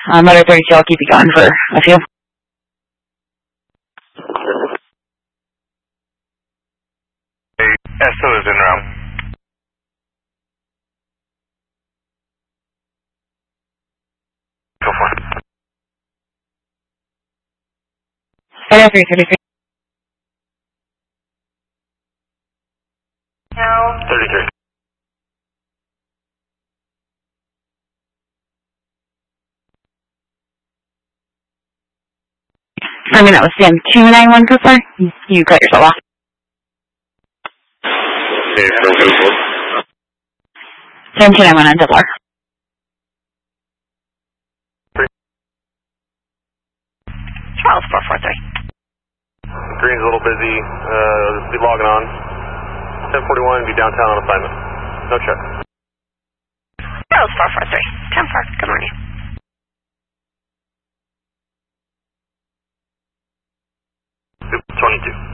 Motor 32, I'll keep you going for a few. Esso is in route. Go for it. 33. No. 33. I mean, that was Sam 291 Cooper. You cut yourself off. Okay, from Cooper. Sam 291 on Dibbler. Charles 443. Green's a little busy. Be logging on. 1041, be downtown on assignment. No check. Charles 443. 10-4. Good morning. 22.